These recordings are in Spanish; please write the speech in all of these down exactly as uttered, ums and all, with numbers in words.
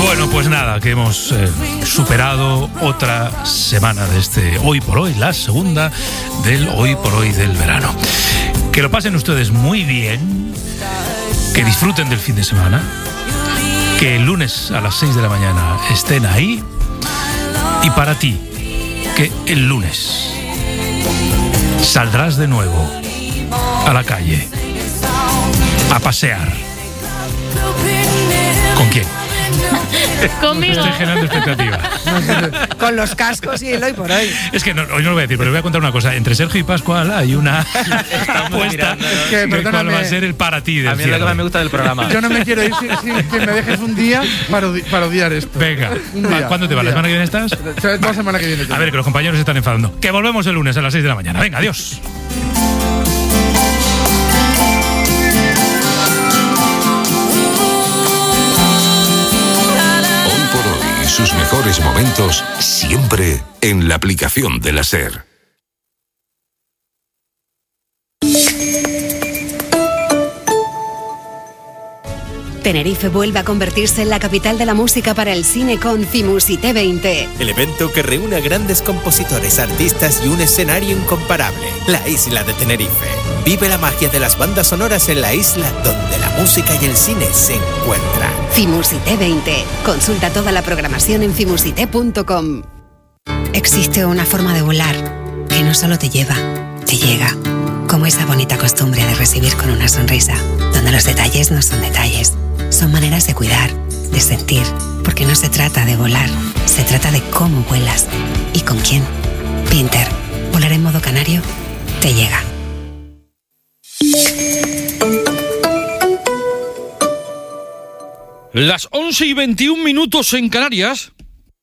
Bueno, pues nada, que hemos eh, superado otra semana de este Hoy por Hoy, la segunda del Hoy por Hoy del verano. Que lo pasen ustedes muy bien, que disfruten del fin de semana, que el lunes a las seis de la mañana estén ahí, y para ti, que el lunes saldrás de nuevo a la calle a pasear. ¿Con quién? Conmigo. Estoy generando expectativa. Con los cascos y el hoy por hoy. Es que no, hoy no lo voy a decir, pero voy a contar una cosa. Entre Sergio y Pascual hay una apuesta Es que, de cuál perdóname, va a ser el para ti del a mí es lo que cierre. más me gusta del programa. Yo no me quiero ir sin, sin que me dejes un día para, odi- para odiar esto. Venga, Un día, ¿cuándo te un va? ¿La día. semana que viene estás? La semana que viene. A ver, que los compañeros se están enfadando. Que volvemos el lunes a las seis de la mañana. Venga, adiós. Hoy por hoy, sus mejores momentos siempre en la aplicación de la SER. Tenerife vuelve a convertirse en la capital de la música para el cine con Cimusité veinte. El evento que reúne a grandes compositores, artistas y un escenario incomparable. La isla de Tenerife. Vive la magia de las bandas sonoras en la isla donde la música y el cine se encuentran. Cimusité veinte. Consulta toda la programación en cimusité punto com. Existe una forma de volar que no solo te lleva, te llega. Como esa bonita costumbre de recibir con una sonrisa, donde los detalles no son detalles, son maneras de cuidar, de sentir, porque no se trata de volar, se trata de cómo vuelas y con quién. Pinter, volar en modo canario, te llega. Las once y veintiún minutos en Canarias.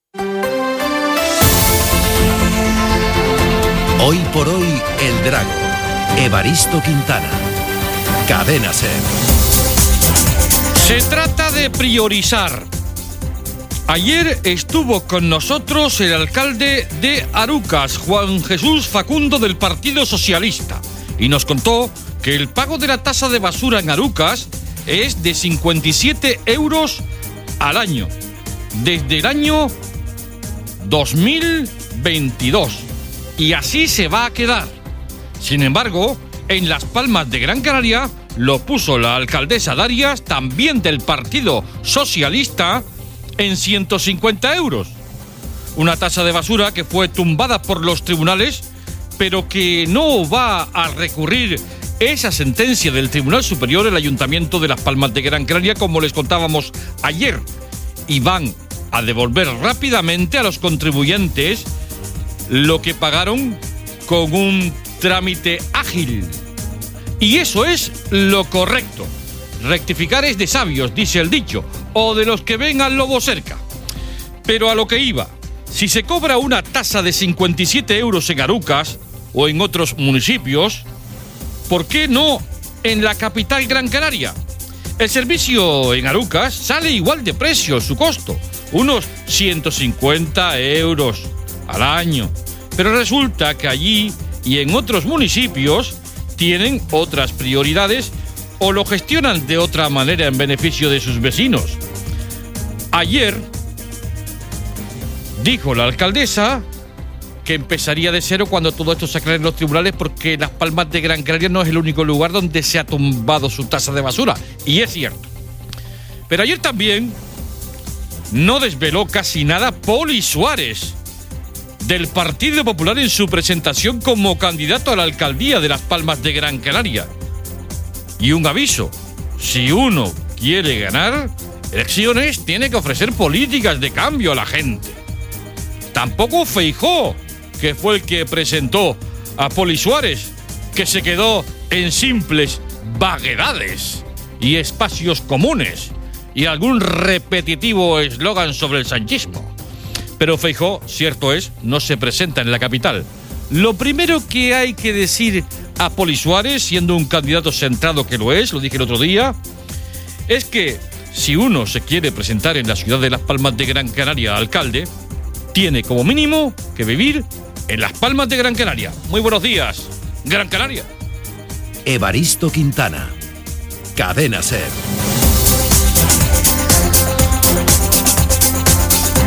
Hoy por hoy, el Drago. Evaristo Quintana. Cadena SER. Se trata de priorizar. Ayer estuvo con nosotros el alcalde de Arucas, Juan Jesús Facundo, del Partido Socialista, y nos contó que el pago de la tasa de basura en Arucas es de cincuenta y siete euros al año, desde el año dos mil veintidós, y así se va a quedar. Sin embargo, en Las Palmas de Gran Canaria lo puso la alcaldesa Darias, también del Partido Socialista, en ciento cincuenta euros. Una tasa de basura que fue tumbada por los tribunales, pero que no va a recurrir esa sentencia del Tribunal Superior el Ayuntamiento de Las Palmas de Gran Canaria, como les contábamos ayer, y van a devolver rápidamente a los contribuyentes lo que pagaron con un trámite ágil. Y eso es lo correcto. Rectificar es de sabios, dice el dicho, o de los que ven al lobo cerca. Pero a lo que iba, si se cobra una tasa de cincuenta y siete euros en Arucas o en otros municipios, ¿por qué no en la capital Gran Canaria? El servicio en Arucas sale igual de precio, su costo, unos ciento cincuenta euros al año. Pero resulta que allí y en otros municipios tienen otras prioridades o lo gestionan de otra manera en beneficio de sus vecinos. Ayer dijo la alcaldesa que empezaría de cero cuando todo esto se aclare en los tribunales, porque Las Palmas de Gran Canaria no es el único lugar donde se ha tumbado su tasa de basura, y es cierto. Pero ayer también no desveló casi nada Poli Suárez, del Partido Popular, en su presentación como candidato a la alcaldía de Las Palmas de Gran Canaria. Y un aviso: si uno quiere ganar elecciones, tiene que ofrecer políticas de cambio a la gente. Tampoco Feijóo, que fue el que presentó a Poli Suárez, que se quedó en simples vaguedades y espacios comunes y algún repetitivo eslogan sobre el sanchismo. Pero Feijóo, cierto es, no se presenta en la capital. Lo primero que hay que decir a Poli Suárez, siendo un candidato centrado que lo es, lo dije el otro día, es que si uno se quiere presentar en la ciudad de Las Palmas de Gran Canaria alcalde, tiene como mínimo que vivir en Las Palmas de Gran Canaria. Muy buenos días, Gran Canaria. Evaristo Quintana. Cadena SER.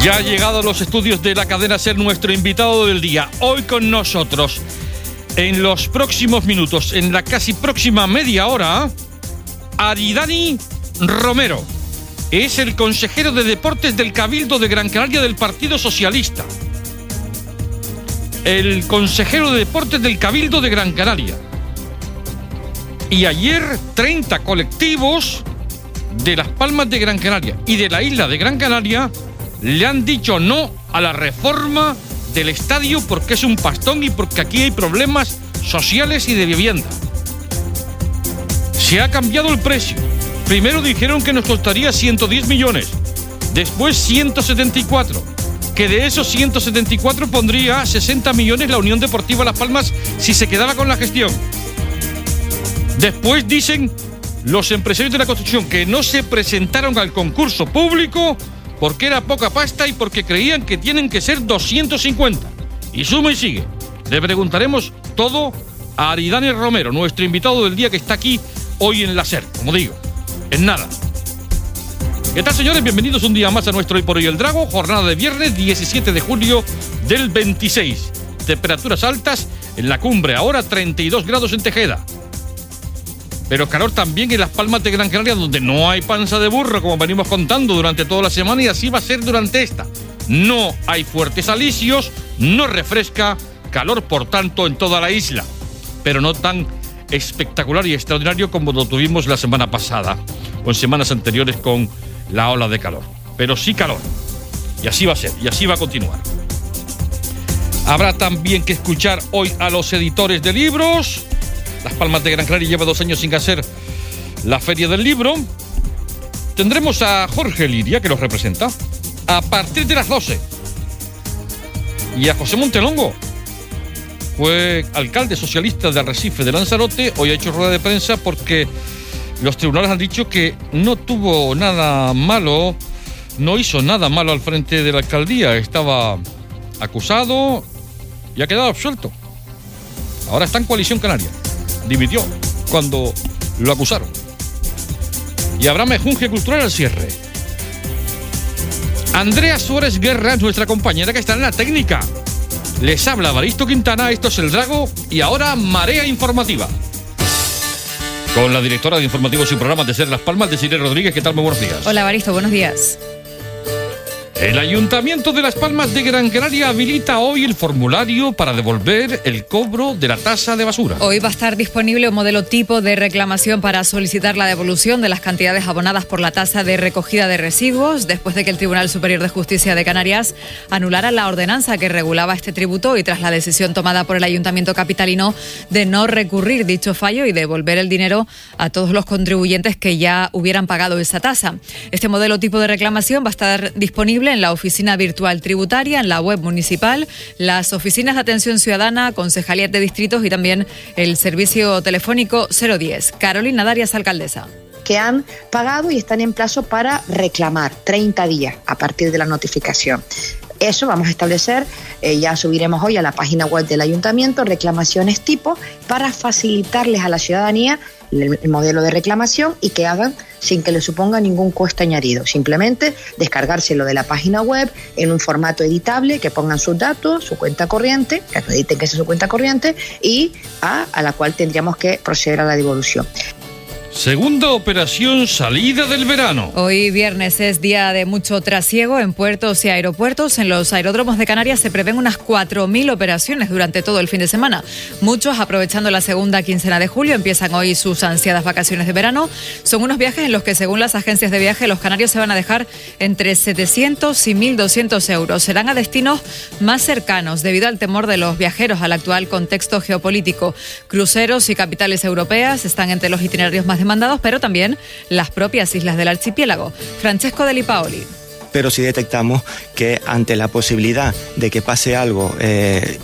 Ya ha llegado a los estudios de la cadena SER nuestro invitado del día. Hoy con nosotros, en los próximos minutos, en la casi próxima media hora, Aridane Romero. Es el consejero de Deportes del Cabildo de Gran Canaria del Partido Socialista. El consejero de Deportes del Cabildo de Gran Canaria. Y ayer, treinta colectivos de Las Palmas de Gran Canaria y de la isla de Gran Canaria le han dicho no a la reforma del estadio porque es un pastón y porque aquí hay problemas sociales y de vivienda. Se ha cambiado el precio. Primero dijeron que nos costaría ciento diez millones, después ciento setenta y cuatro, que de esos ciento setenta y cuatro pondría sesenta millones la Unión Deportiva Las Palmas si se quedaba con la gestión. Después dicen los empresarios de la construcción que no se presentaron al concurso público porque era poca pasta y porque creían que tienen que ser doscientos cincuenta. Y suma y sigue. Le preguntaremos todo a Aridane Romero, nuestro invitado del día que está aquí hoy en la SER, como digo, en nada. ¿Qué tal, señores? Bienvenidos un día más a nuestro Hoy por Hoy el Drago, jornada de viernes diecisiete de julio del veintiséis. Temperaturas altas en la cumbre, ahora treinta y dos grados en Tejeda. Pero calor también en Las Palmas de Gran Canaria, donde no hay panza de burro, como venimos contando durante toda la semana, y así va a ser durante esta. No hay fuertes alisios, no refresca, calor por tanto en toda la isla, pero no tan espectacular y extraordinario como lo tuvimos la semana pasada, o en semanas anteriores con la ola de calor. Pero sí calor, y así va a ser, y así va a continuar. Habrá también que escuchar hoy a los editores de libros. Las Palmas de Gran Canaria lleva dos años sin hacer la Feria del Libro. Tendremos a Jorge Liria, que los representa, a partir de las doce. Y a José Montelongo. Fue alcalde socialista de Arrecife de Lanzarote. Hoy ha hecho rueda de prensa porque los tribunales han dicho que no tuvo nada malo, no hizo nada malo al frente de la alcaldía. Estaba acusado y ha quedado absuelto. Ahora está en Coalición Canaria. Dimitió cuando lo acusaron. Y habrá mejunje cultural al cierre. Andrea Suárez Guerra es nuestra compañera que está en la técnica. Les habla Evaristo Quintana, esto es El Drago y ahora Marea Informativa. Con la directora de Informativos y Programas de SER Las Palmas, Desiree Rodríguez. ¿Qué tal? Muy buenos días. Hola, Evaristo, buenos días. El Ayuntamiento de Las Palmas de Gran Canaria habilita hoy el formulario para devolver el cobro de la tasa de basura. Hoy va a estar disponible un modelo tipo de reclamación para solicitar la devolución de las cantidades abonadas por la tasa de recogida de residuos, después de que el Tribunal Superior de Justicia de Canarias anulara la ordenanza que regulaba este tributo y tras la decisión tomada por el Ayuntamiento capitalino de no recurrir dicho fallo y devolver el dinero a todos los contribuyentes que ya hubieran pagado esa tasa. Este modelo tipo de reclamación va a estar disponible en la oficina virtual tributaria, en la web municipal, las oficinas de atención ciudadana, concejalías de distritos y también el servicio telefónico cero diez. Carolina Darias, alcaldesa. Que han pagado y están en plazo para reclamar treinta días a partir de la notificación. Eso vamos a establecer, eh, ya subiremos hoy a la página web del ayuntamiento, reclamaciones tipo para facilitarles a la ciudadanía el, el modelo de reclamación y que hagan sin que les suponga ningún coste añadido. Simplemente descargárselo de la página web en un formato editable, que pongan sus datos, su cuenta corriente, que acrediten que esa es su cuenta corriente y a, a la cual tendríamos que proceder a la devolución. Segunda operación salida del verano. Hoy viernes es día de mucho trasiego en puertos y aeropuertos. En los aeródromos de Canarias se prevén unas cuatro mil operaciones durante todo el fin de semana. Muchos, aprovechando la segunda quincena de julio, empiezan hoy sus ansiadas vacaciones de verano. Son unos viajes en los que, según las agencias de viaje, los canarios se van a dejar entre setecientos y mil doscientos euros. Serán a destinos más cercanos debido al temor de los viajeros al actual contexto geopolítico. Cruceros y capitales europeas están entre los itinerarios más demandados, pero también las propias islas del archipiélago. Francesco de Lipaoli. Pero si detectamos que ante la posibilidad de que pase algo eh,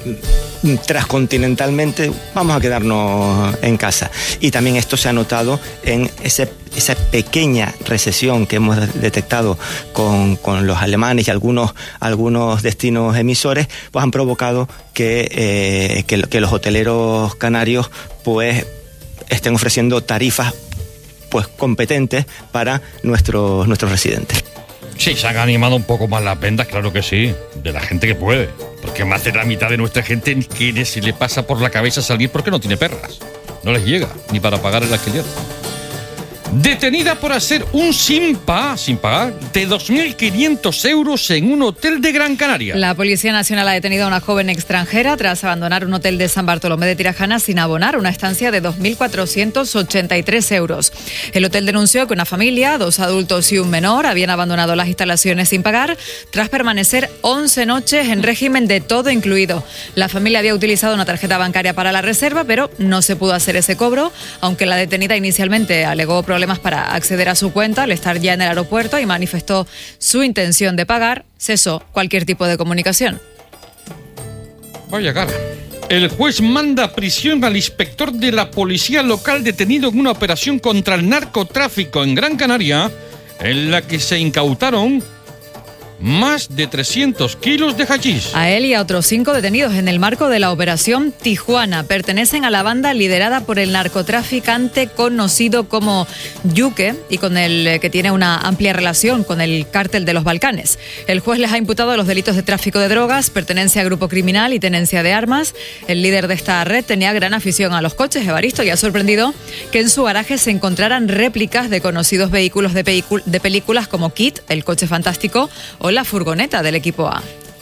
transcontinentalmente, vamos a quedarnos en casa. Y también esto se ha notado en ese, esa pequeña recesión que hemos detectado con, con los alemanes y algunos, algunos destinos emisores, pues han provocado que, eh, que, que los hoteleros canarios pues estén ofreciendo tarifas pues competentes para nuestros, nuestros residentes. Sí, se han animado un poco más las vendas, claro que sí, de la gente que puede. Porque más de la mitad de nuestra gente que se le pasa por la cabeza salir porque no tiene perras. No les llega ni para pagar el alquiler. Detenida por hacer un simpa, sin pagar, de dos mil quinientos euros en un hotel de Gran Canaria. La Policía Nacional ha detenido a una joven extranjera tras abandonar un hotel de San Bartolomé de Tirajana sin abonar una estancia de dos mil cuatrocientos ochenta y tres euros. El hotel denunció que una familia, dos adultos y un menor, habían abandonado las instalaciones sin pagar tras permanecer once noches en régimen de todo incluido. La familia había utilizado una tarjeta bancaria para la reserva, pero no se pudo hacer ese cobro, aunque la detenida inicialmente alegó problemas para acceder a su cuenta al estar ya en el aeropuerto y manifestó su intención de pagar, cesó cualquier tipo de comunicación. Vaya cara. El juez manda a prisión al inspector de la policía local detenido en una operación contra el narcotráfico en Gran Canaria, en la que se incautaron más de trescientos kilos de hachís. A él y a otros cinco detenidos en el marco de la Operación Tijuana pertenecen a la banda liderada por el narcotraficante conocido como Yuque y con el que tiene una amplia relación con el cártel de los Balcanes. El juez les ha imputado los delitos de tráfico de drogas, pertenencia a grupo criminal y tenencia de armas. El líder de esta red tenía gran afición a los coches, Evaristo, y ha sorprendido que en su garaje se encontraran réplicas de conocidos vehículos de, pelicul- de películas como Kit, el coche fantástico, o la furgoneta del equipo A.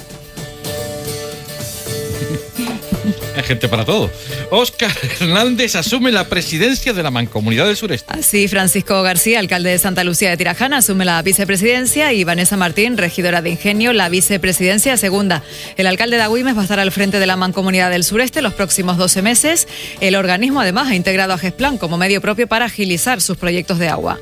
Hay gente para todo. Óscar Hernández asume la presidencia de la Mancomunidad del Sureste. Así, Francisco García, alcalde de Santa Lucía de Tirajana, asume la vicepresidencia y Vanessa Martín, regidora de Ingenio, la vicepresidencia segunda. El alcalde de Agüimes va a estar al frente de la Mancomunidad del Sureste los próximos doce meses. El organismo, además, ha integrado a Gesplan como medio propio para agilizar sus proyectos de agua.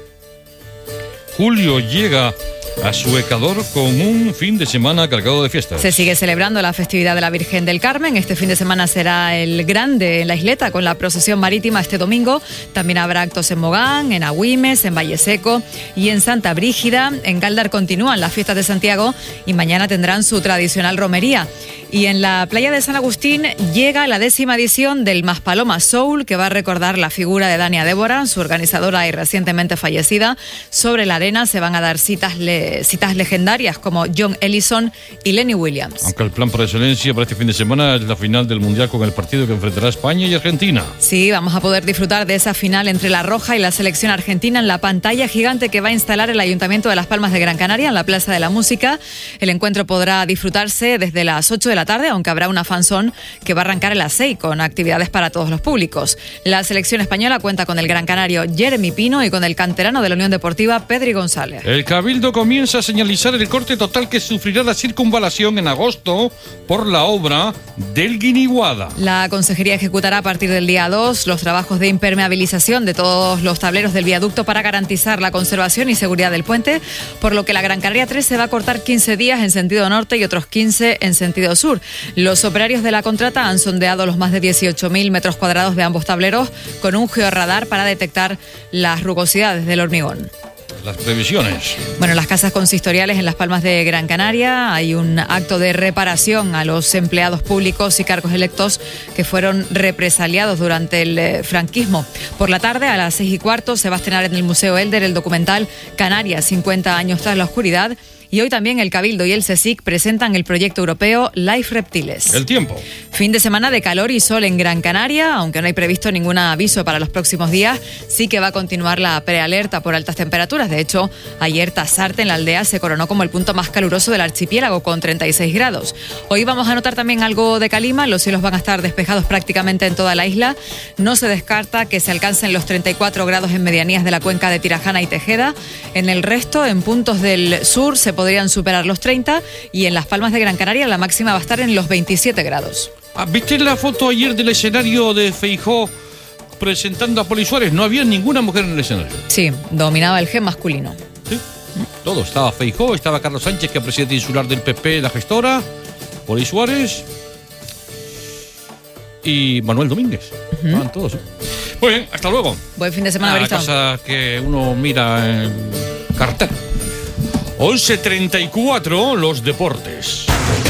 Julio llega a su Ecuador con un fin de semana cargado de fiestas. Se sigue celebrando la festividad de la Virgen del Carmen. Este fin de semana será el grande en la isleta con la procesión marítima este domingo. También habrá actos en Mogán, en Agüimes, en Valle Seco y en Santa Brígida. En Galdar continúan las fiestas de Santiago y mañana tendrán su tradicional romería. Y en la playa de San Agustín llega la décima edición del Maspaloma Soul, que va a recordar la figura de Dania Débora, su organizadora y recientemente fallecida. Sobre la arena se van a dar citas, le, citas legendarias como John Ellison y Lenny Williams. Aunque el plan por excelencia para este fin de semana es la final del Mundial con el partido que enfrentará España y Argentina. Sí, vamos a poder disfrutar de esa final entre la Roja y la selección argentina en la pantalla gigante que va a instalar el Ayuntamiento de Las Palmas de Gran Canaria en la Plaza de la Música. El encuentro podrá disfrutarse desde las ocho de la tarde, aunque habrá una fanzone que va a arrancar a las seis con actividades para todos los públicos. La selección española cuenta con el gran canario Jeremy Pino y con el canterano de la Unión Deportiva Pedri González. El Cabildo comienza a señalizar el corte total que sufrirá la circunvalación en agosto por la obra del Guiniguada. La Consejería ejecutará a partir del día dos los trabajos de impermeabilización de todos los tableros del viaducto para garantizar la conservación y seguridad del puente, por lo que la Gran Canaria tres se va a cortar quince días en sentido norte y otros quince en sentido sur. Los operarios de la contrata han sondeado los más de dieciocho mil metros cuadrados de ambos tableros con un georradar para detectar las rugosidades del hormigón. Las previsiones. Bueno, las casas consistoriales en Las Palmas de Gran Canaria hay un acto de reparación a los empleados públicos y cargos electos que fueron represaliados durante el eh, franquismo. Por la tarde, a las seis y cuarto, se va a estrenar en el Museo Elder el documental Canarias, cincuenta años tras la oscuridad. Y hoy también el Cabildo y el CSIC presentan el proyecto europeo Life Reptiles. El tiempo. Fin de semana de calor y sol en Gran Canaria, aunque no hay previsto ningún aviso para los próximos días, sí que va a continuar la prealerta por altas temperaturas. De hecho, ayer Tasarte en la aldea se coronó como el punto más caluroso del archipiélago con treinta y seis grados. Hoy vamos a notar también algo de calima, los cielos van a estar despejados prácticamente en toda la isla. No se descarta que se alcancen los treinta y cuatro grados en medianías de la cuenca de Tirajana y Tejeda. En el resto, en puntos del sur, se podrían superar los treinta y en Las Palmas de Gran Canaria la máxima va a estar en los veintisiete grados. ¿Viste la foto ayer del escenario de Feijóo presentando a Poli Suárez? No había ninguna mujer en el escenario. Sí, dominaba el gen masculino. Sí, todo. Estaba Feijóo, estaba Carlos Sánchez, que es presidente insular del P P, la gestora, Poli Suárez y Manuel Domínguez. Uh-huh. Estaban todos. Muy bien, hasta luego. Buen fin de semana, Una cosa que uno mira en cartel. once treinta y cuatro, los deportes.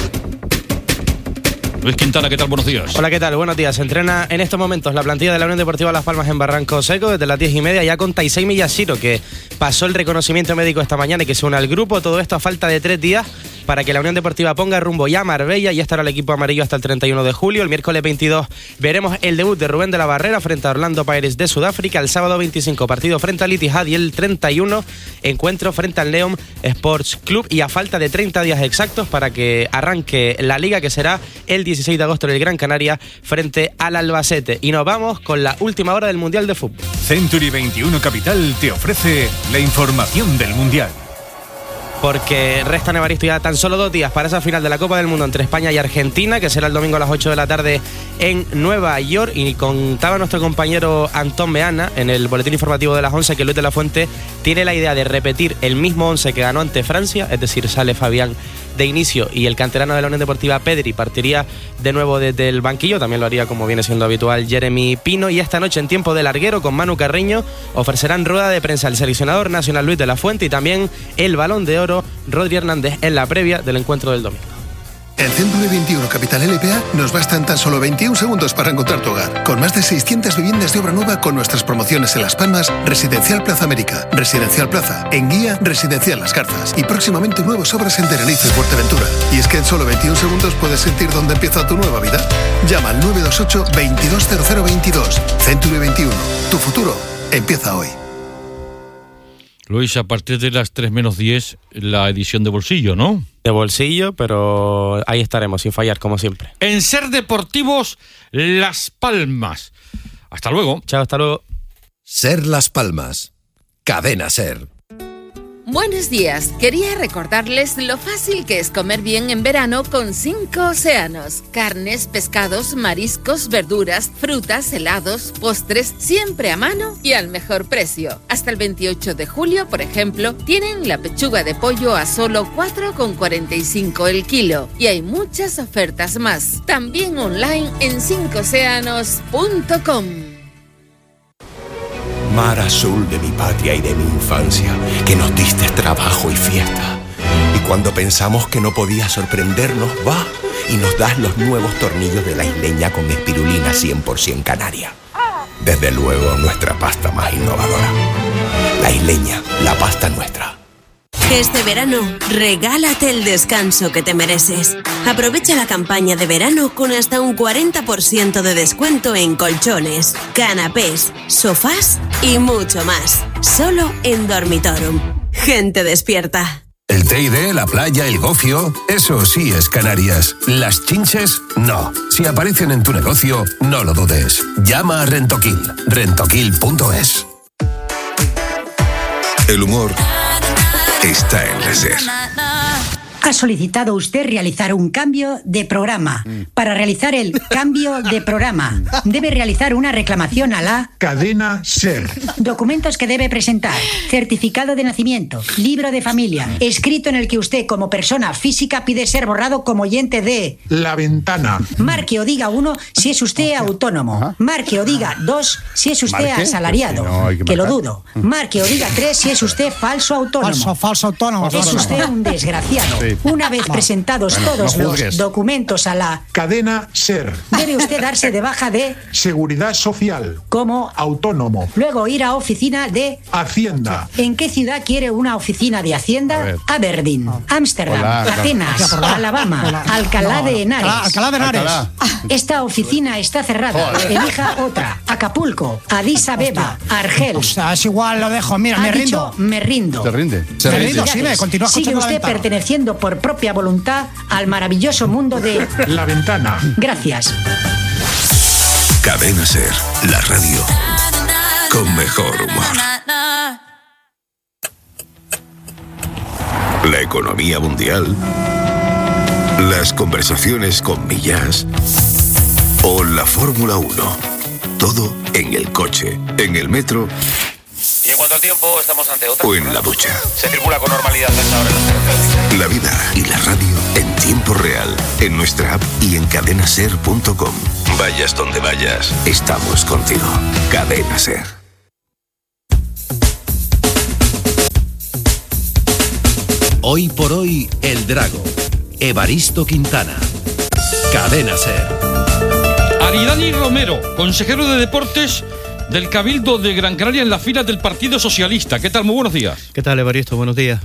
Luis Quintana, ¿qué tal? Buenos días. Hola, ¿qué tal? Buenos días. Se entrena en estos momentos la plantilla de la Unión Deportiva Las Palmas en Barranco Seco desde las diez y media, ya con Taisei Miyashiro, que pasó el reconocimiento médico esta mañana y que se une al grupo. Todo esto a falta de tres días para que la Unión Deportiva ponga rumbo ya a Marbella. Ya estará el equipo amarillo hasta el treinta y uno de julio. El miércoles veintidós veremos el debut de Rubén de la Barrera frente a Orlando Pirates de Sudáfrica. El sábado veinticinco partido frente al Ittihad y el treinta y uno encuentro frente al León Sports Club. Y a falta de treinta días exactos para que arranque la liga, que será el dieciséis de agosto en el Gran Canaria frente al Albacete. Y nos vamos con la última hora del Mundial de Fútbol. Century veintiuno Capital te ofrece la información del Mundial. Porque restan, Evaristo, ya tan solo dos días para esa final de la Copa del Mundo entre España y Argentina, que será el domingo a las ocho de la tarde en Nueva York. Y contaba nuestro compañero Antón Meana en el boletín informativo de las once que Luis de la Fuente tiene la idea de repetir el mismo once que ganó ante Francia, es decir, sale Fabián de inicio y el canterano de la Unión Deportiva Pedri partiría de nuevo desde el banquillo. También lo haría, como viene siendo habitual, Jeremy Pino. Y esta noche, en tiempo de larguero con Manu Carreño, ofrecerán rueda de prensa el seleccionador nacional Luis de la Fuente y también el Balón de Oro Rodri Hernández en la previa del encuentro del domingo. En Century veintiuno Capital L P A nos bastan tan solo veintiún segundos para encontrar tu hogar. Con más de seiscientas viviendas de obra nueva con nuestras promociones en Las Palmas, Residencial Plaza América, Residencial Plaza, en Guía, Residencial Las Garzas y próximamente nuevas obras en Tenerife y Fuerteventura. Y es que en solo veintiún segundos puedes sentir dónde empieza tu nueva vida. Llama al nueve dos ocho, veintidós cero cero veintidós. Century veintiuno. Tu futuro empieza hoy. Luis, a partir de las tres menos diez, la edición de bolsillo, ¿no? De bolsillo, pero ahí estaremos, sin fallar, como siempre. En Ser Deportivos Las Palmas. Hasta luego. Chao, hasta luego. Ser Las Palmas. Cadena Ser. Buenos días. Quería recordarles lo fácil que es comer bien en verano con cinco océanos. Carnes, pescados, mariscos, verduras, frutas, helados, postres, siempre a mano y al mejor precio. Hasta el veintiocho de julio, por ejemplo, tienen la pechuga de pollo a solo cuatro con cuarenta y cinco el kilo. Y hay muchas ofertas más. También online en cinco océanos punto com. Mar azul de mi patria y de mi infancia, que nos diste trabajo y fiesta. Y cuando pensamos que no podía sorprendernos, va y nos das los nuevos tornillos de La Isleña con espirulina cien por ciento canaria. Desde luego, nuestra pasta más innovadora. La Isleña, la pasta nuestra. Este verano, regálate el descanso que te mereces. Aprovecha la campaña de verano con hasta un cuarenta por ciento de descuento en colchones, canapés, sofás y mucho más. Solo en Dormitorum. Gente despierta. El T I D, la playa, el gofio, eso sí es Canarias. Las chinches, no. Si aparecen en tu negocio, no lo dudes. Llama a Rentoquil. Rentoquil punto es. El humor está en la SER. Ha solicitado usted realizar un cambio de programa. Para realizar el cambio de programa, debe realizar una reclamación a la Cadena SER. Documentos que debe presentar: certificado de nacimiento, libro de familia, escrito en el que usted como persona física pide ser borrado como oyente de La Ventana. Marque o diga uno si es usted autónomo. Marque o diga dos si es usted ¿Marque? asalariado. Pues no, hay que que lo marcar. dudo. Marque o diga tres si es usted falso autónomo. Falso, falso autónomo. Es usted un desgraciado. Sí. Una vez presentados Bueno, todos no los juzgues. documentos a la Cadena SER. debe usted darse de baja de Seguridad Social. como Autónomo. luego ir a oficina de Hacienda. ¿En qué ciudad quiere una oficina de A Hacienda? ver. Ámsterdam, Ámsterdam, Hola, claro. Atenas, Hola. Alabama, Hola. Alcalá No, de Henares. Alcalá- Alcalá de Henares. Alcalá. Esta oficina está cerrada. Joder. Elija otra. Acapulco, Addis Abeba, Argel. O sea, es igual, lo dejo. Mira, Ha me dicho, rindo. me rindo. Se rinde. Se Me rinde. rindo, Sí, ve, continúa Sigue escuchando La usted Ventana. perteneciendo por propia voluntad al maravilloso mundo de La Ventana. Gracias. Cadena SER, la radio con mejor humor. La economía mundial, las conversaciones con Millás o la Fórmula uno. Todo en el coche, en el metro Y en cuanto al tiempo, estamos ante otra. o en la ducha. Se circula con normalidad a esta hora en las carreteras. La vida y la radio en tiempo real, en nuestra app y en cadena ser punto com. Vayas donde vayas, estamos contigo. Cadena SER. Hoy por hoy, El Drago. Evaristo Quintana. Cadena Ser. Aridani Romero, consejero de Deportes del Cabildo de Gran Canaria en las filas del Partido Socialista. ¿Qué tal? Muy buenos días. ¿Qué tal, Evaristo? Buenos días.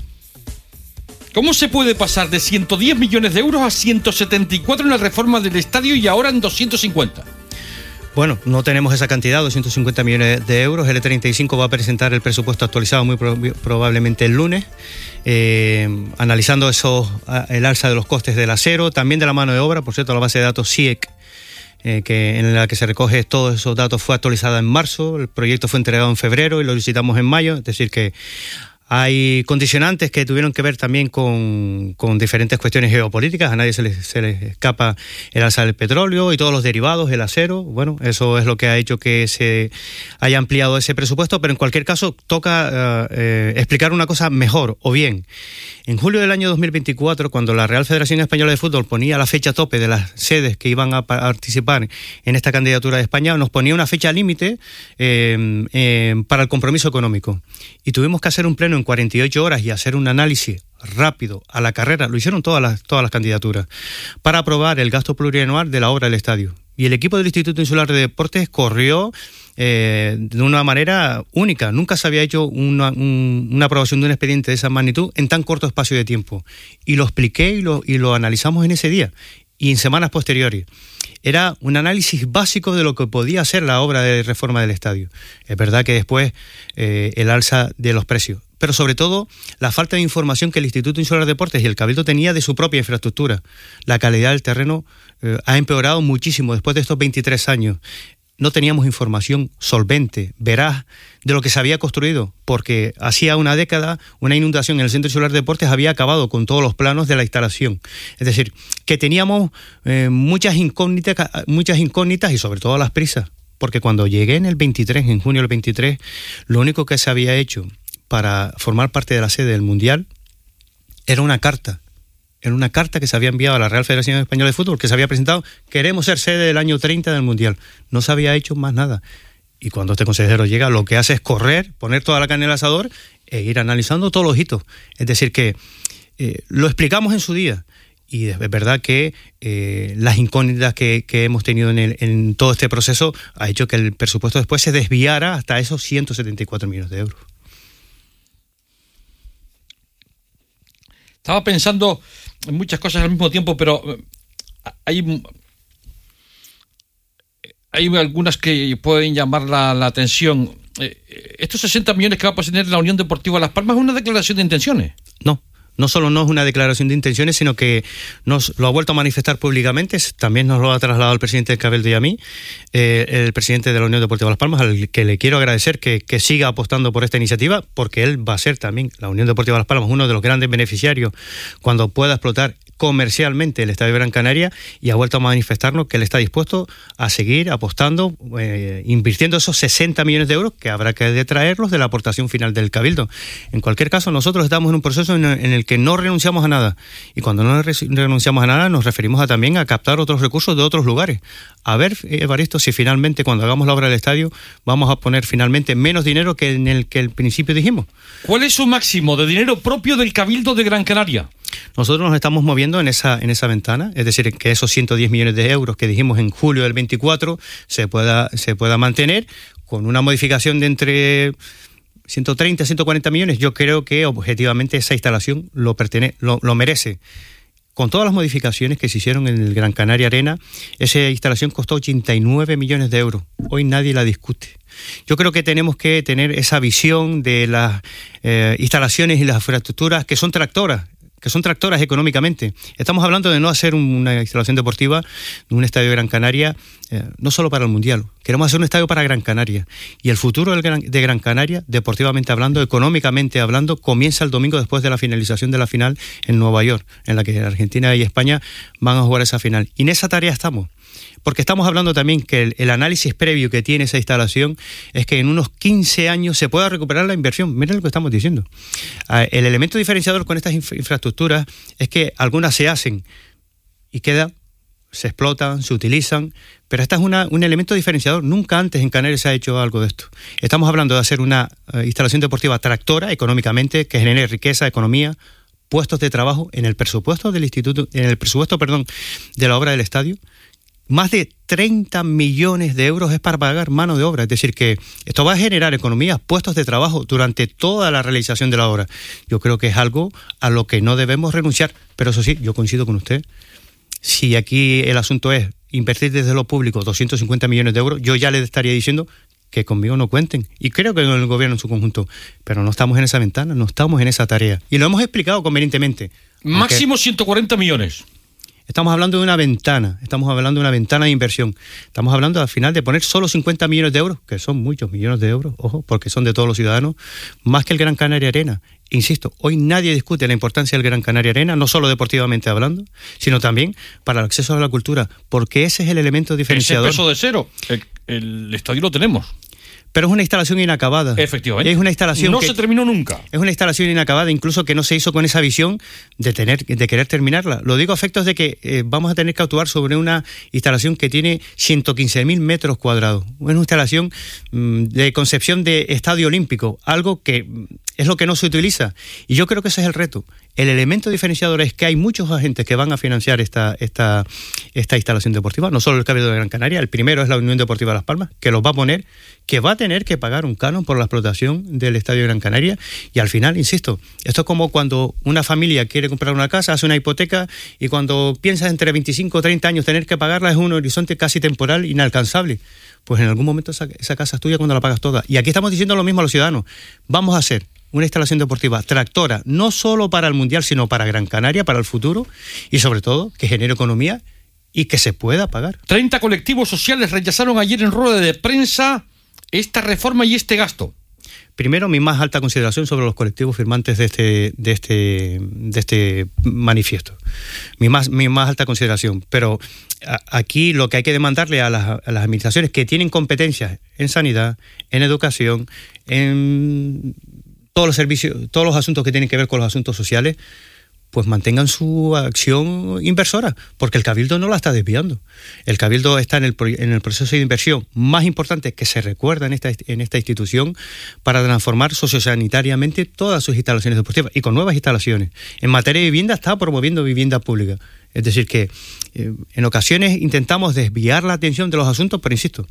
¿Cómo se puede pasar de ciento diez millones de euros a ciento setenta y cuatro en la reforma del estadio y ahora en doscientos cincuenta? Bueno, no tenemos esa cantidad, doscientos cincuenta millones de euros. El treinta y cinco va a presentar el presupuesto actualizado muy pro- probablemente el lunes, eh, analizando eso, el alza de los costes del acero, también de la mano de obra. Por cierto, la base de datos C I E C, eh, que, en la que se recoge todos esos datos, fue actualizada en marzo. El proyecto fue entregado en febrero y lo licitamos en mayo, es decir que hay condicionantes que tuvieron que ver también con, con diferentes cuestiones geopolíticas. A nadie se les, se les escapa el alza del petróleo y todos los derivados, el acero. Bueno, eso es lo que ha hecho que se haya ampliado ese presupuesto, pero en cualquier caso toca uh, eh, explicar una cosa mejor o bien. En julio del año dos mil veinticuatro, cuando la Real Federación Española de Fútbol ponía la fecha tope de las sedes que iban a participar en esta candidatura de España, nos ponía una fecha límite eh, eh, para el compromiso económico. Y tuvimos que hacer un pleno en cuarenta y ocho horas y hacer un análisis rápido a la carrera, lo hicieron todas las, todas las candidaturas, para aprobar el gasto plurianual de la obra del estadio. Y el equipo del Instituto Insular de Deportes corrió eh, de una manera única. Nunca se había hecho una, un, una aprobación de un expediente de esa magnitud en tan corto espacio de tiempo. Y lo expliqué y lo, y lo analizamos en ese día y en semanas posteriores. Era un análisis básico de lo que podía ser la obra de reforma del estadio. Es verdad que después eh, el alza de los precios, pero sobre todo la falta de información que el Instituto Insular de Deportes y el Cabildo tenía de su propia infraestructura. La calidad del terreno eh, ha empeorado muchísimo después de estos veintitrés años. No teníamos información solvente, veraz, de lo que se había construido, porque hacía una década una inundación en el Centro Insular de Deportes había acabado con todos los planos de la instalación. Es decir, que teníamos eh, muchas incógnitas, muchas incógnitas y sobre todo las prisas, porque cuando llegué en el veintitrés, en junio del veintitrés, lo único que se había hecho para formar parte de la sede del Mundial era una carta. Era una carta que se había enviado a la Real Federación Española de Fútbol, que se había presentado, queremos ser sede del año treinta del Mundial. No se había hecho más nada. Y cuando este consejero llega, lo que hace es correr, poner toda la carne en el asador e ir analizando todos los hitos. Es decir, que eh, lo explicamos en su día. Y es verdad que eh, las incógnitas que, que hemos tenido en, el, en todo este proceso ha hecho que el presupuesto después se desviara hasta esos ciento setenta y cuatro millones de euros. Estaba pensando en muchas cosas al mismo tiempo, pero hay, hay algunas que pueden llamar la, la atención. Estos sesenta millones que va a tener la Unión Deportiva Las Palmas es una declaración de intenciones. No. No solo no es una declaración de intenciones, sino que nos lo ha vuelto a manifestar públicamente, también nos lo ha trasladado el presidente del Cabildo y a mí, eh, el presidente de la Unión Deportiva Las Palmas, al que le quiero agradecer que, que siga apostando por esta iniciativa, porque él va a ser también, la Unión Deportiva Las Palmas, uno de los grandes beneficiarios cuando pueda explotar comercialmente el Estadio Gran Canaria, y ha vuelto a manifestarnos que él está dispuesto a seguir apostando, eh, invirtiendo esos sesenta millones de euros que habrá que detraerlos de la aportación final del Cabildo. En cualquier caso, nosotros estamos en un proceso en, en el que no renunciamos a nada, y cuando no renunciamos a nada nos referimos a también a captar otros recursos de otros lugares. A ver, Evaristo, si finalmente cuando hagamos la obra del estadio vamos a poner finalmente menos dinero que en el que al principio dijimos. ¿Cuál es su máximo de dinero propio del Cabildo de Gran Canaria? Nosotros nos estamos moviendo en esa en esa ventana, es decir, que esos ciento diez millones de euros que dijimos en julio del veinticuatro se pueda se pueda mantener con una modificación de entre ciento treinta, ciento cuarenta millones. Yo creo que objetivamente esa instalación lo pertenece, lo, lo merece. Con todas las modificaciones que se hicieron en el Gran Canaria Arena, esa instalación costó ochenta y nueve millones de euros. Hoy nadie la discute. Yo creo que tenemos que tener esa visión de las eh, instalaciones y las infraestructuras que son tractoras. que son tractoras económicamente. Estamos hablando de no hacer una instalación deportiva, un estadio de Gran Canaria, eh, no solo para el Mundial. Queremos hacer un estadio para Gran Canaria. Y el futuro del Gran, de Gran Canaria, deportivamente hablando, económicamente hablando, comienza el domingo después de la finalización de la final en Nueva York, en la que Argentina y España van a jugar esa final. Y en esa tarea estamos. Porque estamos hablando también que el, el análisis previo que tiene esa instalación es que en unos quince años se pueda recuperar la inversión. Miren lo que estamos diciendo. Uh, el elemento diferenciador con estas infra- infraestructuras es que algunas se hacen y quedan, se explotan, se utilizan, pero esta es una, un elemento diferenciador. Nunca antes en Canarias se ha hecho algo de esto. Estamos hablando de hacer una uh, instalación deportiva tractora económicamente, que genere riqueza, economía, puestos de trabajo en el presupuesto del instituto, en el presupuesto, perdón, de la obra del estadio, más de treinta millones de euros es para pagar mano de obra. Es decir, que esto va a generar economías, puestos de trabajo durante toda la realización de la obra. Yo creo que es algo a lo que no debemos renunciar. Pero eso sí, yo coincido con usted. Si aquí el asunto es invertir desde lo público doscientos cincuenta millones de euros, yo ya le estaría diciendo que conmigo no cuenten. Y creo que con el gobierno en su conjunto. Pero no estamos en esa ventana, no estamos en esa tarea. Y lo hemos explicado convenientemente. Máximo ciento cuarenta millones. Estamos hablando de una ventana, estamos hablando de una ventana de inversión. Estamos hablando al final de poner solo cincuenta millones de euros, que son muchos millones de euros, ojo, porque son de todos los ciudadanos, más que el Gran Canaria Arena. Insisto, hoy nadie discute la importancia del Gran Canaria Arena, no solo deportivamente hablando, sino también para el acceso a la cultura, porque ese es el elemento diferenciador. Ese peso de cero, el, el estadio lo tenemos. Pero es una instalación inacabada. Efectivamente. Es una instalación no que se terminó nunca. Es una instalación inacabada, incluso que no se hizo con esa visión de tener, de querer terminarla. Lo digo a efectos de que eh, vamos a tener que actuar sobre una instalación que tiene ciento quince mil metros cuadrados. Es una instalación mmm, de concepción de estadio olímpico, algo que es lo que no se utiliza. Y yo creo que ese es el reto. El elemento diferenciador es que hay muchos agentes que van a financiar esta, esta, esta instalación deportiva, no solo el Cabildo de Gran Canaria. El primero es la Unión Deportiva Las Palmas, que los va a poner, que va a tener que pagar un canon por la explotación del Estadio de Gran Canaria. Y al final, insisto, esto es como cuando una familia quiere comprar una casa, hace una hipoteca, y cuando piensas entre veinticinco o treinta años tener que pagarla, es un horizonte casi temporal inalcanzable. Pues en algún momento esa, esa casa es tuya cuando la pagas toda. Y aquí estamos diciendo lo mismo a los ciudadanos. Vamos a hacer una instalación deportiva tractora, no solo para el Mundial, sino para Gran Canaria, para el futuro, y sobre todo que genere economía y que se pueda pagar. treinta colectivos sociales rechazaron ayer en rueda de prensa esta reforma y este gasto. Primero, mi más alta consideración sobre los colectivos firmantes de este, de este, de este manifiesto. Mi más, mi más alta consideración. Pero a, aquí lo que hay que demandarle a las, a las administraciones que tienen competencias en sanidad, en educación, en todos los servicios, todos los asuntos que tienen que ver con los asuntos sociales, pues mantengan su acción inversora, porque el Cabildo no la está desviando. El Cabildo está en el, en el proceso de inversión más importante que se recuerda en esta, en esta institución para transformar sociosanitariamente todas sus instalaciones deportivas y con nuevas instalaciones. En materia de vivienda está promoviendo vivienda pública. Es decir, que eh, en ocasiones intentamos desviar la atención de los asuntos, pero insisto,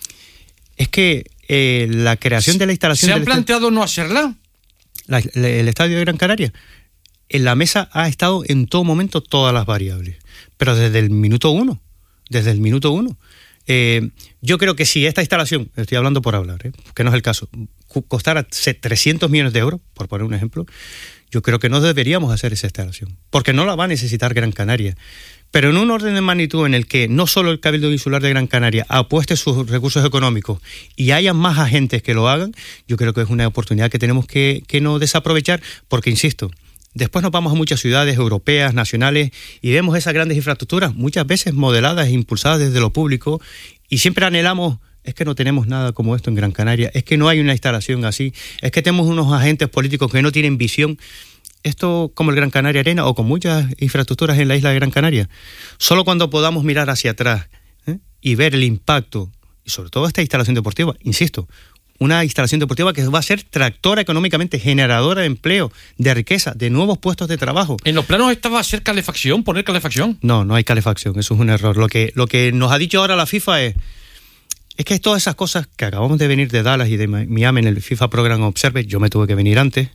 es que eh, la creación de la instalación... ¿Se han del planteado no hacerla? La, la, el Estadio de Gran Canaria. En la mesa ha estado en todo momento todas las variables, pero desde el minuto uno, desde el minuto uno. Eh, yo creo que si esta instalación, estoy hablando por hablar, ¿eh? que no es el caso, costara trescientos millones de euros, por poner un ejemplo, yo creo que no deberíamos hacer esa instalación, porque no la va a necesitar Gran Canaria. Pero en un orden de magnitud en el que no solo el Cabildo Insular de Gran Canaria apueste sus recursos económicos y haya más agentes que lo hagan, yo creo que es una oportunidad que tenemos que, que no desaprovechar, porque insisto, después nos vamos a muchas ciudades europeas, nacionales, y vemos esas grandes infraestructuras, muchas veces modeladas e impulsadas desde lo público, y siempre anhelamos, es que no tenemos nada como esto en Gran Canaria, es que no hay una instalación así, es que tenemos unos agentes políticos que no tienen visión. Esto como el Gran Canaria Arena o con muchas infraestructuras en la isla de Gran Canaria. Solo cuando podamos mirar hacia atrás ¿eh? y ver el impacto, y sobre todo esta instalación deportiva, insisto, una instalación deportiva que va a ser tractora económicamente, generadora de empleo, de riqueza, de nuevos puestos de trabajo. ¿En los planos estaba hacer calefacción, poner calefacción? No, no hay calefacción, eso es un error. Lo que, lo que nos ha dicho ahora la FIFA es, es que todas esas cosas que acabamos de venir de Dallas y de Miami en el FIFA Program Observer, yo me tuve que venir antes.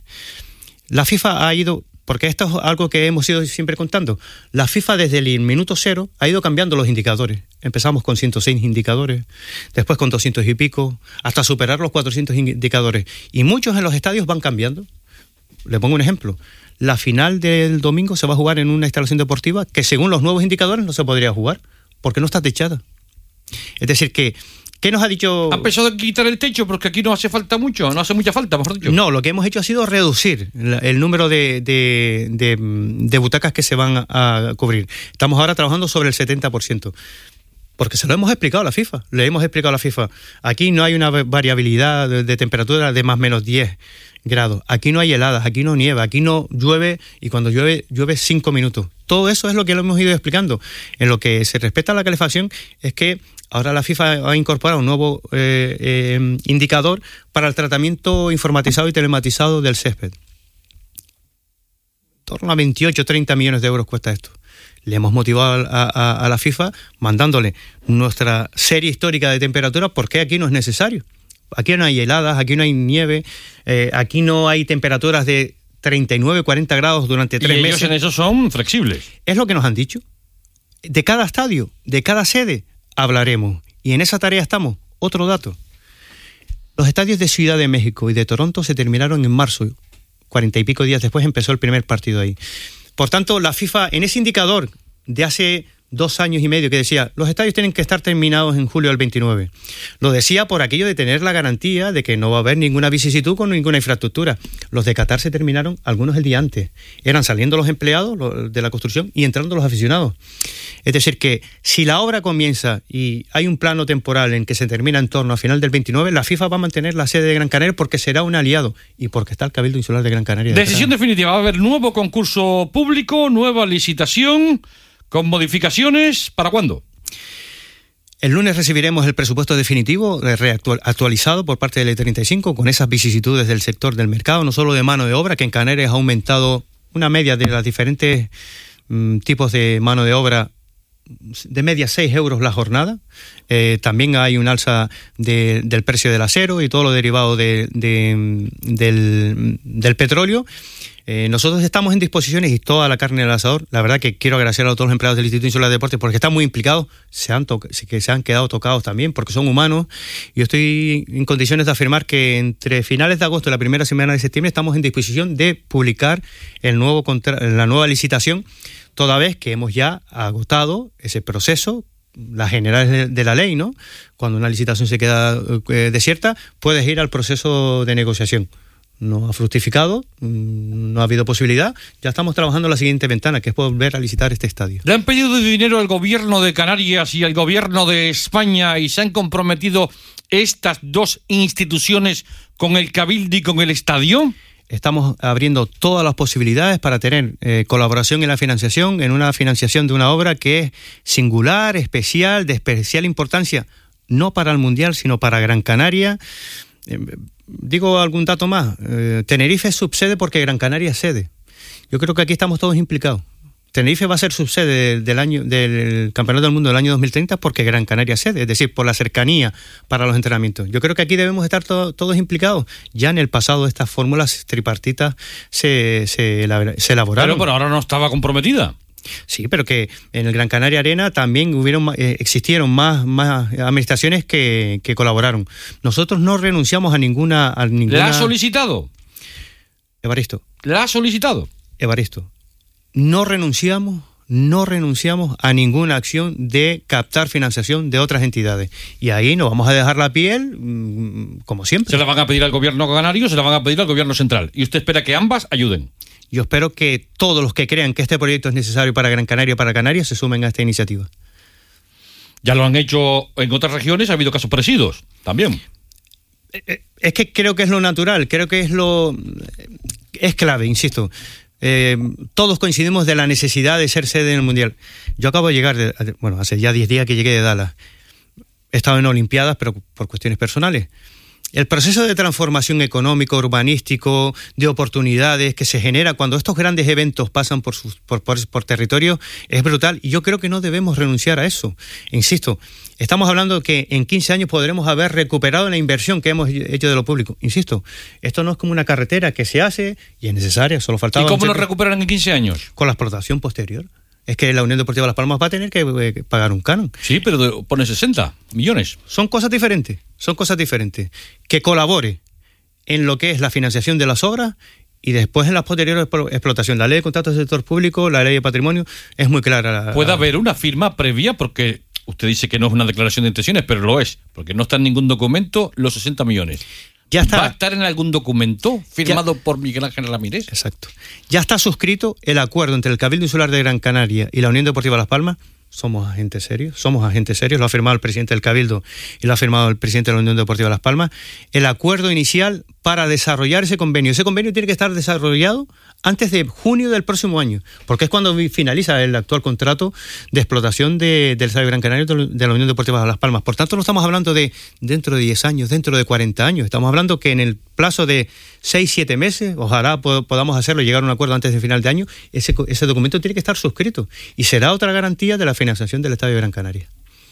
La FIFA ha ido, porque esto es algo que hemos ido siempre contando, la FIFA desde el minuto cero ha ido cambiando los indicadores. Empezamos con ciento seis indicadores, después con doscientos y pico, hasta superar los cuatrocientos indicadores. Y muchos en los estadios van cambiando. Le pongo un ejemplo. La final del domingo se va a jugar en una instalación deportiva que según los nuevos indicadores no se podría jugar, porque no está techada. Es decir que... ¿Qué nos ha dicho? Ha empezado a quitar el techo porque aquí no hace falta mucho, no hace mucha falta, mejor dicho. No, lo que hemos hecho ha sido reducir el número de, de, de, de butacas que se van a cubrir. Estamos ahora trabajando sobre el setenta por ciento. Porque se lo hemos explicado a la FIFA. Le hemos explicado a la FIFA. Aquí no hay una variabilidad de, de temperatura de más o menos diez grados. Aquí no hay heladas, aquí no nieva, aquí no llueve y cuando llueve, llueve cinco minutos. Todo eso es lo que lo hemos ido explicando. En lo que se respecta a la calefacción es que ahora la FIFA ha incorporado un nuevo eh, eh, indicador para el tratamiento informatizado y telematizado del césped. torno a veintiocho, treinta millones de euros cuesta esto. Le hemos motivado a, a, a la FIFA mandándole nuestra serie histórica de temperaturas porque aquí no es necesario. Aquí no hay heladas, aquí no hay nieve, eh, aquí no hay temperaturas de treinta y nueve, cuarenta grados durante tres y meses. ellos en eso son flexibles. Es lo que nos han dicho. De cada estadio, de cada sede, hablaremos. Y en esa tarea estamos. Otro dato. Los estadios de Ciudad de México y de Toronto se terminaron en marzo. Cuarenta y pico días después empezó el primer partido ahí. Por tanto, la FIFA, en ese indicador de hace dos años y medio que decía, los estadios tienen que estar terminados en julio del veintinueve, lo decía por aquello de tener la garantía de que no va a haber ninguna vicisitud con ninguna infraestructura. Los de Qatar se terminaron algunos el día antes. Eran saliendo los empleados de la construcción y entrando los aficionados. Es decir, que si la obra comienza y hay un plano temporal en que se termina en torno a final del veintinueve, la FIFA va a mantener la sede de Gran Canaria porque será un aliado y porque está el Cabildo Insular de Gran Canaria. Decisión definitiva, va a haber nuevo concurso público, nueva licitación, con modificaciones, ¿para cuándo? El lunes recibiremos el presupuesto definitivo actualizado por parte del E treinta y cinco con esas vicisitudes del sector del mercado, no solo de mano de obra, que en Canarias ha aumentado una media de los diferentes mm, tipos de mano de obra de media seis euros la jornada. Eh, también hay un alza de, del precio del acero y todo lo derivado de, de, del, del petróleo. Eh, nosotros estamos en disposiciones y toda la carne al asador. La verdad que quiero agradecer a todos los empleados del Instituto Insular de Deportes porque están muy implicados, se han, to- que se han quedado tocados también porque son humanos. Yo estoy en condiciones de afirmar que entre finales de agosto y la primera semana de septiembre estamos en disposición de publicar el nuevo contra- la nueva licitación, toda vez que hemos ya agotado ese proceso, las generales de la ley, ¿no? Cuando una licitación se queda eh, desierta, puedes ir al proceso de negociación. No ha fructificado, no ha habido posibilidad. Ya estamos trabajando en la siguiente ventana, que es volver a licitar este estadio. ¿Le han pedido dinero al gobierno de Canarias y al gobierno de España y se han comprometido estas dos instituciones con el Cabildo y con el estadio? Estamos abriendo todas las posibilidades para tener eh, colaboración en la financiación, en una financiación de una obra que es singular, especial, de especial importancia, no para el Mundial, sino para Gran Canaria. Eh, digo algún dato más. Eh, Tenerife es subsede porque Gran Canaria es sede. Yo creo que aquí estamos todos implicados. Tenerife va a ser subsede del año del Campeonato del Mundo del año dos mil treinta porque Gran Canaria es sede, es decir, por la cercanía para los entrenamientos. Yo creo que aquí debemos estar to- todos implicados. Ya en el pasado estas fórmulas tripartitas se, se, se elaboraron. Pero por ahora no estaba comprometida. Sí, pero que en el Gran Canaria Arena también hubieron eh, existieron más, más administraciones que, que colaboraron. Nosotros no renunciamos a ninguna, a ninguna... ¿La ha solicitado? Evaristo. ¿La ha solicitado? Evaristo. No renunciamos, no renunciamos a ninguna acción de captar financiación de otras entidades. Y ahí nos vamos a dejar la piel, mmm, como siempre. Se la van a pedir al gobierno canario, se la van a pedir al gobierno central. Y usted espera que ambas ayuden. Yo espero que todos los que crean que este proyecto es necesario para Gran Canaria y para Canarias se sumen a esta iniciativa. Ya lo han hecho en otras regiones, ha habido casos parecidos también. Es que creo que es lo natural, creo que es lo... es clave, insisto. Eh, todos coincidimos de la necesidad de ser sede en el Mundial. Yo acabo de llegar, de, bueno, hace ya diez días que llegué de Dallas. He estado en Olimpiadas, pero por cuestiones personales. El proceso de transformación económico, urbanístico, de oportunidades que se genera cuando estos grandes eventos pasan por, sus, por, por, por territorio es brutal y yo creo que no debemos renunciar a eso. Insisto, estamos hablando de que en quince años podremos haber recuperado la inversión que hemos hecho de lo público. Insisto, esto no es como una carretera que se hace y es necesaria, solo faltaba... ¿Y cómo lo recuperan en quince años? Con la explotación posterior. Es que la Unión Deportiva Las Palmas va a tener que eh, pagar un canon. Sí, pero de, pone sesenta millones. Son cosas diferentes, son cosas diferentes. Que colabore en lo que es la financiación de las obras y después en la posterior explotación. La ley de contratos del sector público, la ley de patrimonio, es muy clara. Puede haber una firma previa porque usted dice que no es una declaración de intenciones, pero lo es, porque no está en ningún documento los sesenta millones. Ya está. ¿Va a estar en algún documento firmado ya, por Miguel Ángel Ramírez? Exacto. Ya está suscrito el acuerdo entre el Cabildo Insular de Gran Canaria y la Unión Deportiva Las Palmas. Somos agentes serios, somos agentes serios, lo ha firmado el presidente del Cabildo y lo ha firmado el presidente de la Unión Deportiva Las Palmas, el acuerdo inicial para desarrollar ese convenio. Ese convenio tiene que estar desarrollado antes de junio del próximo año, porque es cuando finaliza el actual contrato de explotación de, del Estadio Gran Canaria de la Unión Deportiva Las Palmas. Por tanto, no estamos hablando de dentro de diez años, dentro de cuarenta años, estamos hablando que en el plazo de seis, siete meses, ojalá podamos hacerlo, llegar a un acuerdo antes del final de año, ese, ese documento tiene que estar suscrito y será otra garantía de la financiación del Estadio de Gran Canaria.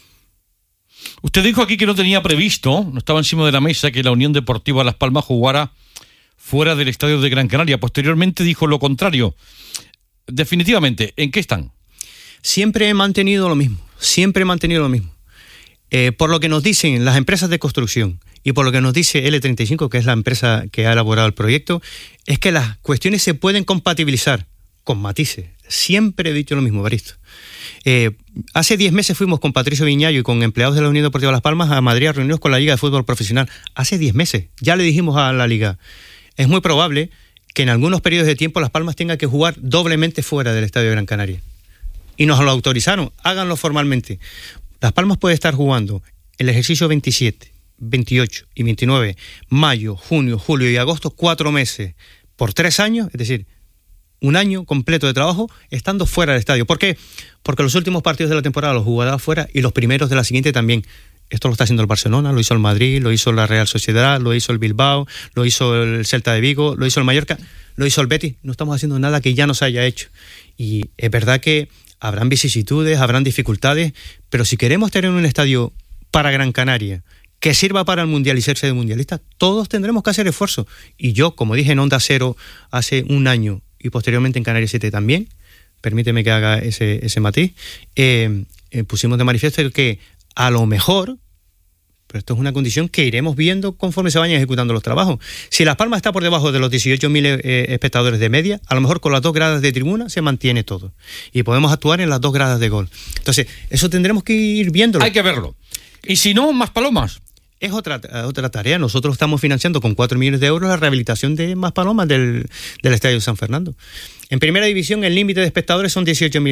Usted dijo aquí que no tenía previsto, no estaba encima de la mesa, que la Unión Deportiva Las Palmas jugara fuera del Estadio de Gran Canaria. Posteriormente dijo lo contrario. Definitivamente, ¿en qué están? Siempre he mantenido lo mismo, siempre he mantenido lo mismo. Eh, por lo que nos dicen las empresas de construcción y por lo que nos dice L treinta y cinco, que es la empresa que ha elaborado el proyecto, es que las cuestiones se pueden compatibilizar con matices. Siempre he dicho lo mismo, Evaristo. Eh, hace diez meses fuimos con Patricio Viñallo y con empleados de la Unión Deportiva Las Palmas a Madrid a reunirnos con la Liga de Fútbol Profesional. Hace diez meses. Ya le dijimos a la Liga, es muy probable que en algunos periodos de tiempo Las Palmas tenga que jugar doblemente fuera del Estadio de Gran Canaria. Y nos lo autorizaron, háganlo formalmente. Las Palmas puede estar jugando el ejercicio veintisiete, veintiocho y veintinueve, mayo, junio, julio y agosto, cuatro meses por tres años, es decir, un año completo de trabajo estando fuera del estadio. ¿Por qué? Porque los últimos partidos de la temporada los jugará fuera y los primeros de la siguiente también. Esto lo está haciendo el Barcelona, lo hizo el Madrid, lo hizo la Real Sociedad, lo hizo el Bilbao, lo hizo el Celta de Vigo, lo hizo el Mallorca, lo hizo el Betis. No estamos haciendo nada que ya no se haya hecho. Y es verdad que habrán vicisitudes, habrán dificultades, pero si queremos tener un estadio para Gran Canaria que sirva para el Mundial y serse de mundialista, todos tendremos que hacer esfuerzo. Y yo, como dije en Onda Cero hace un año y posteriormente en Canarias siete también, permíteme que haga ese, ese matiz, eh, eh, pusimos de manifiesto que a lo mejor, pero esto es una condición que iremos viendo conforme se vayan ejecutando los trabajos. Si Las Palmas está por debajo de los dieciocho mil eh, espectadores de media, a lo mejor con las dos gradas de tribuna se mantiene todo. Y podemos actuar en las dos gradas de gol. Entonces, eso tendremos que ir viéndolo. Hay que verlo. Y si no, más palomas. Es otra, otra tarea. Nosotros estamos financiando con cuatro millones de euros la rehabilitación de más palomas del, del Estadio de San Fernando. En primera división el límite de espectadores son dieciocho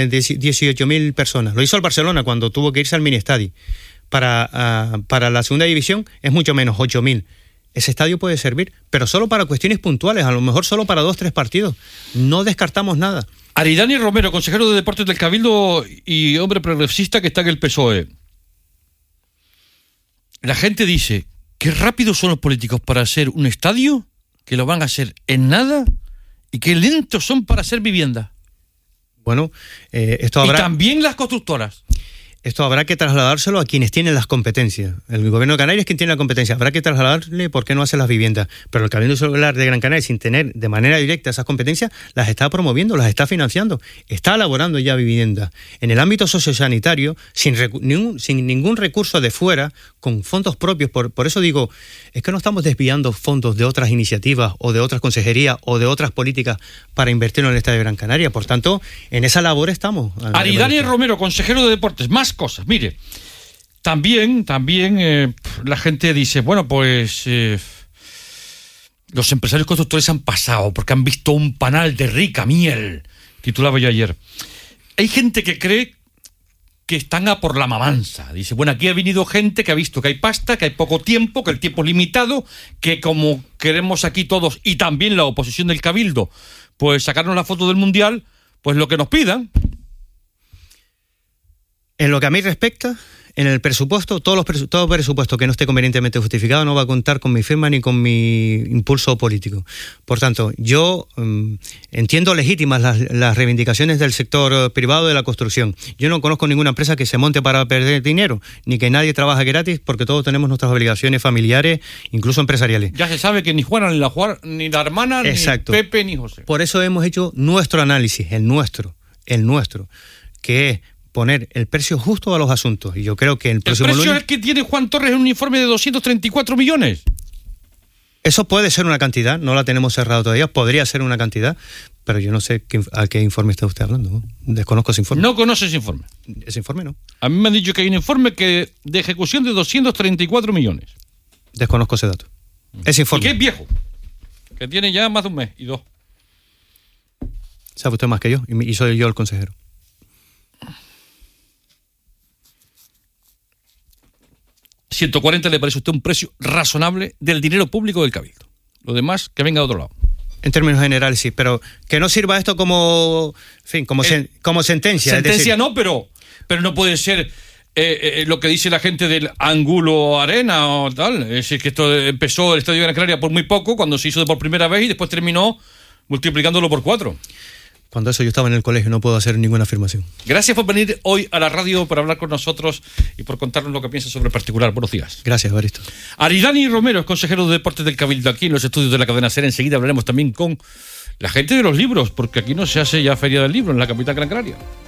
mil personas. Lo hizo el Barcelona cuando tuvo que irse al mini estadio. Para, uh, para la segunda división es mucho menos, ocho mil. Ese estadio puede servir, pero solo para cuestiones puntuales, a lo mejor solo para dos, tres partidos. No descartamos nada. Aridani Romero, consejero de Deportes del Cabildo y hombre progresista que está en el P S O E. La gente dice, qué rápidos son los políticos para hacer un estadio, que lo van a hacer en nada, y qué lentos son para hacer vivienda. Bueno, eh, esto habrá... Y también las constructoras. Esto habrá que trasladárselo a quienes tienen las competencias. El gobierno de Canarias es quien tiene la competencia. Habrá que trasladarle por qué no hace las viviendas. Pero el Cabildo Insular de Gran Canaria, sin tener de manera directa esas competencias, las está promoviendo, las está financiando. Está elaborando ya viviendas. En el ámbito sociosanitario, sin, recu- ningún, sin ningún recurso de fuera, con fondos propios. Por, por eso digo, es que no estamos desviando fondos de otras iniciativas o de otras consejerías o de otras políticas para invertirlo en el Estadio de Gran Canaria. Por tanto, en esa labor estamos. Aridani Romero, consejero de Deportes. Más cosas. Mire, también, también eh, la gente dice, bueno, pues eh, los empresarios constructores han pasado porque han visto un panal de rica miel, titulaba yo ayer. Hay gente que cree que están a por la mamanza. Dice, bueno, aquí ha venido gente que ha visto que hay pasta, que hay poco tiempo, que el tiempo es limitado, que como queremos aquí todos, y también la oposición del Cabildo, pues sacarnos la foto del Mundial, pues lo que nos pidan. En lo que a mí respecta, en el presupuesto, todos los presu- todo presupuesto que no esté convenientemente justificado no va a contar con mi firma ni con mi impulso político. Por tanto, yo um, entiendo legítimas las, las reivindicaciones del sector privado de la construcción. Yo no conozco ninguna empresa que se monte para perder dinero, ni que nadie trabaje gratis, porque todos tenemos nuestras obligaciones familiares, incluso empresariales. Ya se sabe que ni Juana, ni la, Juan, ni la hermana, Exacto. Ni Pepe, ni José. Por eso hemos hecho nuestro análisis, el nuestro, el nuestro, que es poner el precio justo a los asuntos. Y yo creo que el próximo El precio lunes, es que tiene Juan Torres en un informe de doscientos treinta y cuatro millones. Eso puede ser una cantidad, no la tenemos cerrada todavía, podría ser una cantidad, pero yo no sé qué, a qué informe está usted hablando. ¿No? Desconozco ese informe. No conoce ese informe. Ese informe no. A mí me han dicho que hay un informe que de ejecución de doscientos treinta y cuatro millones. Desconozco ese dato. Ese informe. Y que es viejo. Que tiene ya más de un mes y dos. Sabe usted más que yo, y, y soy yo el consejero. ciento cuarenta le parece a usted un precio razonable del dinero público del Cabildo. Lo demás, que venga de otro lado. En términos generales, sí, pero que no sirva esto como, en fin, como, eh, sen, como sentencia. Sentencia es decir, no, pero, pero no puede ser eh, eh, lo que dice la gente del Angulo Arena o tal. Es decir, que esto empezó el Estadio de Gran Canaria por muy poco, cuando se hizo por primera vez, y después terminó multiplicándolo por cuatro. Cuando eso yo estaba en el colegio, no puedo hacer ninguna afirmación. Gracias por venir hoy a la radio, por hablar con nosotros y por contarnos lo que piensas sobre el particular. Buenos días. Gracias, Evaristo. Aridani Romero es consejero de Deportes del Cabildo aquí en los estudios de la cadena SER. Enseguida hablaremos también con la gente de los libros, porque aquí no se hace ya Feria del Libro en la capital Gran Canaria.